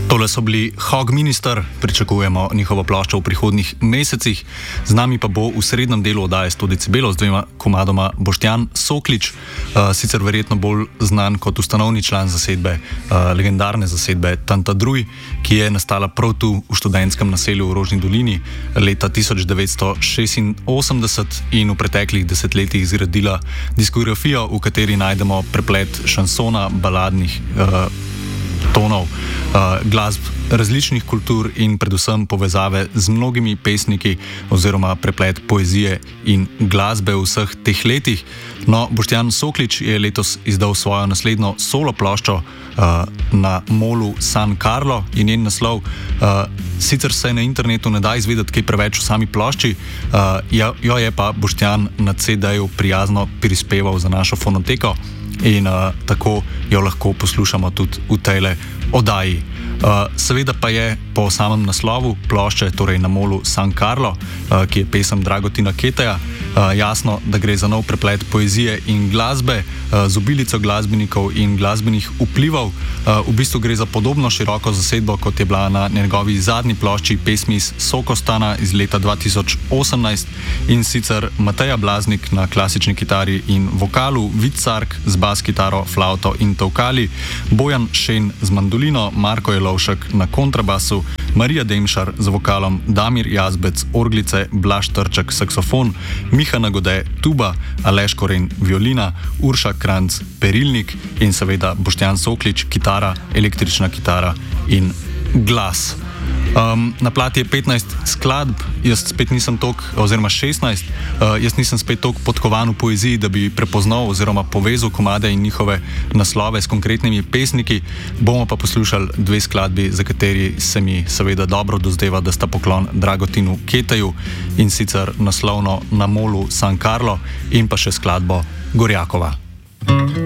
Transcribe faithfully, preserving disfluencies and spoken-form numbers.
Tole so bili Hog Minister, pričakujemo njihovo ploščo v prihodnjih mesecih. Z nami pa bo v srednjem delu oddaje sto decibelov z dvema komadoma Boštjan Soklič, uh, sicer verjetno bolj znan kot ustanovni član zasedbe, uh, legendarne zasedbe Tantadruj, ki je nastala prav tu v študentskem naselju v Rožni dolini leta tisoč devetsto šestinosemdeset in v preteklih desetletjih zgradila diskografijo, v kateri najdemo preplet šansona, baladnih uh, tonov, uh, glasb različnih kultur in predvsem povezave z mnogimi pesniki oziroma preplet poezije in glasbe v vseh teh letih. No, Boštjan Soklič je letos izdal svojo naslednjo solo ploščo uh, na molu San Carlo in njen naslov. Uh, sicer se na internetu ne da izvedeti kaj preveč o sami plošči, uh, jo je pa Boštjan na ce deju prijazno prispeval za našo fonoteko. In uh, tako jo lahko poslušamo tudi v tejle oddaji. Uh, seveda pa je po samem naslovu plošče, torej na molu San Carlo, uh, ki je pesem Dragotina Keteja, uh, jasno, da gre za nov preplet poezije in glasbe, uh, z obilico glasbenikov in glasbenih vplivov. Uh, v bistvu gre za podobno široko zasedbo, kot je bila na njegovi zadnji plošči pesmi iz Sokostana iz leta dva tisoč osemnajst, in sicer Mateja Blaznik na klasični kitari in vokalu, Vid Sark z bas kitaro, flauto in tolkali, Bojan Šen z mandolino, Marko Jelovšek na kontrabasu, Marija Demšar z vokalom, Damir Jazbec orglice, Blaž Trček saksofon, Miha Nagode tuba, Aleš Koren violina, Urša Kranc perilnik in seveda Boštjan Soklič kitara, električna kitara in glas. Um, na plati je petnajst skladb, jaz spet nisem tok, oziroma šestnajst, uh, jaz nisem spet tok podkovan v poeziji, da bi prepoznal oziroma povezal komade in njihove naslove s konkretnimi pesniki. Bomo pa poslušali dve skladbi, za kateri se mi seveda dobro dozdeva, da sta poklon Dragotinu Keteju, in sicer naslovno Na molu San Carlo in pa še skladbo Gorjakova.